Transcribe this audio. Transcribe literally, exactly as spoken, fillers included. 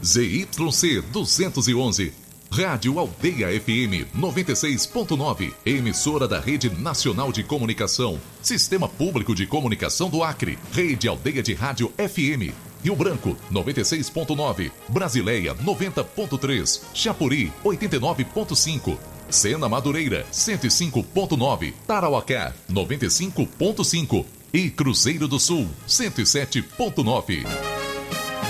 Z Y C duzentos e onze. Rádio Aldeia F M noventa e seis ponto nove, emissora da Rede Nacional de Comunicação, Sistema Público de Comunicação do Acre, Rede Aldeia de Rádio F M. Rio Branco, noventa e seis ponto nove, Brasileia, noventa ponto três, Chapuri, oitenta e nove ponto cinco, Sena Madureira, cento e cinco ponto nove, Tarauacá, noventa e cinco ponto cinco e Cruzeiro do Sul, cento e sete ponto nove.